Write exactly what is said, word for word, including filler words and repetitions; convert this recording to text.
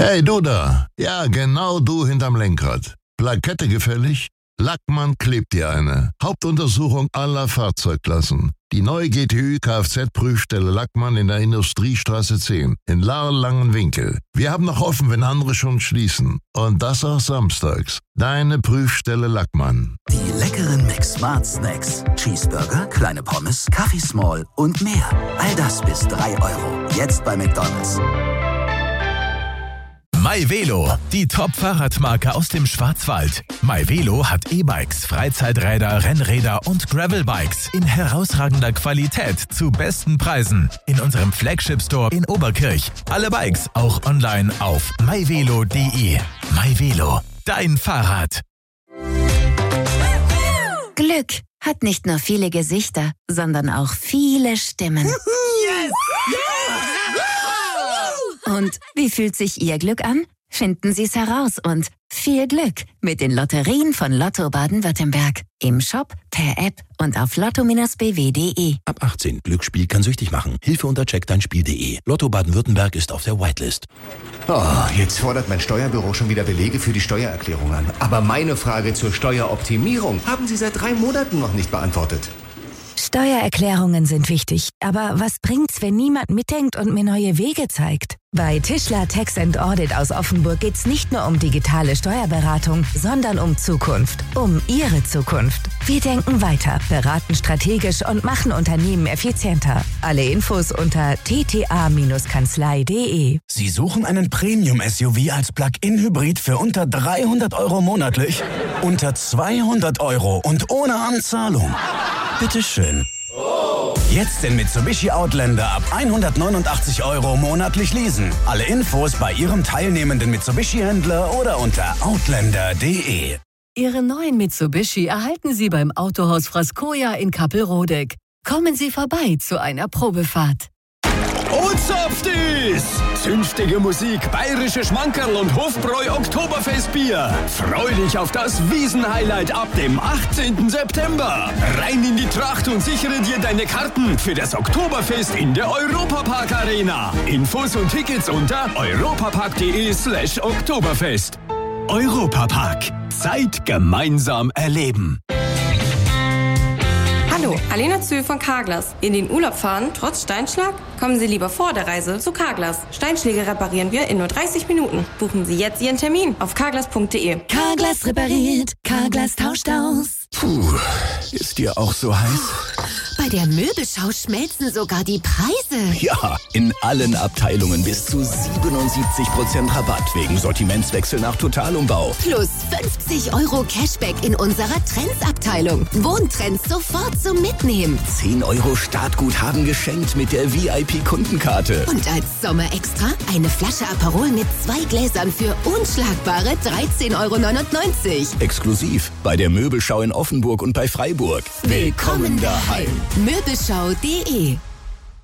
Hey, du da. Ja, genau du hinterm Lenkrad. Plakette gefällig? Lackmann klebt dir eine. Hauptuntersuchung aller Fahrzeugklassen. Die neue G T Ü Kfz-Prüfstelle Lackmann in der Industriestraße zehn in Lahr-Langenwinkel. Wir haben noch offen, wenn andere schon schließen. Und das auch samstags. Deine Prüfstelle Lackmann. Die leckeren McSmart Snacks. Cheeseburger, kleine Pommes, Kaffee Small und mehr. All das bis drei Euro. Jetzt bei McDonald's. MyVelo, die Top-Fahrradmarke aus dem Schwarzwald. MyVelo hat E-Bikes, Freizeiträder, Rennräder und Gravelbikes in herausragender Qualität zu besten Preisen. In unserem Flagship-Store in Oberkirch. Alle Bikes auch online auf myvelo punkt de. MyVelo, dein Fahrrad. Glück hat nicht nur viele Gesichter, sondern auch viele Stimmen. Yes! Und wie fühlt sich Ihr Glück an? Finden Sie es heraus und viel Glück mit den Lotterien von Lotto Baden-Württemberg. Im Shop, per App und auf lotto Bindestrich b w punkt de. Ab achtzehn. Glücksspiel kann süchtig machen. Hilfe unter check dein spiel punkt de. Lotto Baden-Württemberg ist auf der Whitelist. Oh, jetzt fordert mein Steuerbüro schon wieder Belege für die Steuererklärung an. Aber meine Frage zur Steueroptimierung haben Sie seit drei Monaten noch nicht beantwortet. Steuererklärungen sind wichtig, aber was bringt's, wenn niemand mitdenkt und mir neue Wege zeigt? Bei Tischler Tax and Audit aus Offenburg geht's nicht nur um digitale Steuerberatung, sondern um Zukunft, um Ihre Zukunft. Wir denken weiter, beraten strategisch und machen Unternehmen effizienter. Alle Infos unter t t a Kanzlei punkt de. Sie suchen einen Premium-S U V als Plug-in-Hybrid für unter dreihundert Euro monatlich? Unter zweihundert Euro und ohne Anzahlung? Bitteschön. Jetzt den Mitsubishi Outlander ab hundertneunundachtzig Euro monatlich leasen. Alle Infos bei Ihrem teilnehmenden Mitsubishi-Händler oder unter outlander punkt de. Ihre neuen Mitsubishi erhalten Sie beim Autohaus Fraskoja in Kappelrodeck. Kommen Sie vorbei zu einer Probefahrt. Ozapftis! Zünftige Musik, bayerische Schmankerl und Hofbräu Oktoberfestbier. Freu dich auf das Wiesen-Highlight ab dem achtzehnten September. Rein in die Tracht und sichere dir deine Karten für das Oktoberfest in der Europapark Arena. Infos und Tickets unter europapark punkt de slash Oktoberfest. Europapark. Zeit gemeinsam erleben. Hallo, Alena Zöhl von Carglass. In den Urlaub fahren, trotz Steinschlag? Kommen Sie lieber vor der Reise zu Carglass. Steinschläge reparieren wir in nur dreißig Minuten. Buchen Sie jetzt Ihren Termin auf carglass punkt de. Carglass repariert, Carglass tauscht aus. Puh, ist dir auch so heiß? Bei der Möbelschau schmelzen sogar die Preise. Ja, in allen Abteilungen bis zu siebenundsiebzig Prozent Rabatt wegen Sortimentswechsel nach Totalumbau. Plus fünfzig Euro Cashback in unserer Trends-Abteilung. Wohntrends sofort zum Mitnehmen. zehn Euro Startguthaben geschenkt mit der V I P-Kundenkarte. Und als Sommerextra eine Flasche Aperol mit zwei Gläsern für unschlagbare dreizehn Euro neunundneunzig. Exklusiv bei der Möbelschau in Offenburg und bei Freiburg. Willkommen daheim. Möbelschau punkt de.